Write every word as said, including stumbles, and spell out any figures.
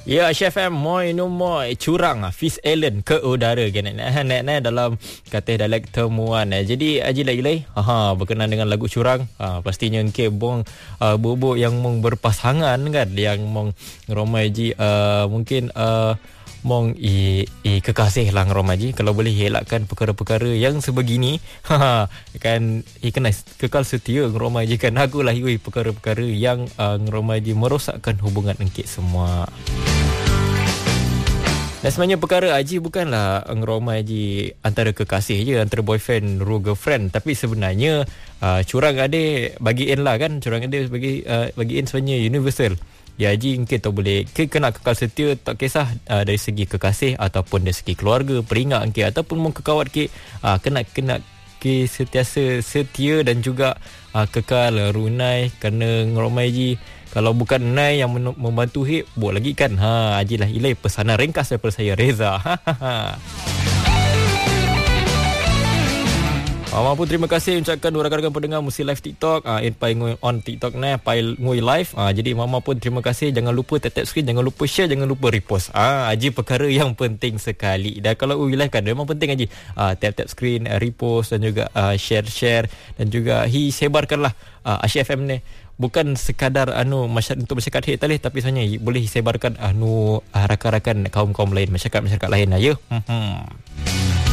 Ya, Chef M moi no moi curang Fish Allen ke udara kan nak dalam kata dialek temuan. Jadi aji lagi ha berkenaan dengan lagu curang. Ha pastinya ke bong uh, bubuk yang mong berpasangan kan yang mong romai ji uh, mungkin uh, mong i, i kekasih lang romaji kalau boleh elakkan perkara-perkara yang sebegini ha kan i kena kekal setia romaji kan aku lah ui perkara-perkara yang uh, romaji merosakkan hubungan engkit semua. Dan sebenarnya perkara Haji bukanlah ngeromai Haji antara kekasih je, antara boyfriend ru girlfriend, tapi sebenarnya uh, curang ada bagi in lah kan, curang ada bagi uh, bagi in sebenarnya universal. Ya Haji mungkin tak boleh ke kena kekal setia tak kisah uh, dari segi kekasih ataupun dari segi keluarga, peringat ke ataupun mung kekawat ke uh, kena kena ke sentiasa setia dan juga uh, kekal runai kerana ngeromai Haji. Kalau bukan Nai yang membantu hip, buat lagi kan. Ha, Haji lah ilai pesanan ringkas daripada saya Reza. Mama pun terima kasih ucapkan dua rakan-rakan pendengar Musi Live TikTok. Ah, in pai ngui on TikTok ni, pai ngui live. Ah, jadi mama pun terima kasih. Jangan lupa tap-tap screen, jangan lupa share, jangan lupa repost. Ah, Haji perkara yang penting sekali. Dan kalau ui live kan memang penting Haji. Ah, tap-tap screen, repost dan juga uh, share-share dan juga hi sebarkanlah uh, Asyik F M ni. Bukan sekadar anu masyarakat untuk masyarakat hit tali, tapi sebenarnya boleh sebarkan anu rakan-rakan kaum-kaum lain, masyarakat-masyarakat lain ya. Hmm.